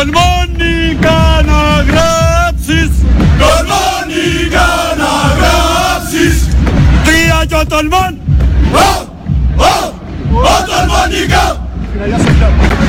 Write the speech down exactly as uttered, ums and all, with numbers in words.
Τολμόνικα να γράψεις, Τολμόνικα να γράψεις. τρία και ο τολμών. Ο, ο, ο Τολμόνικα.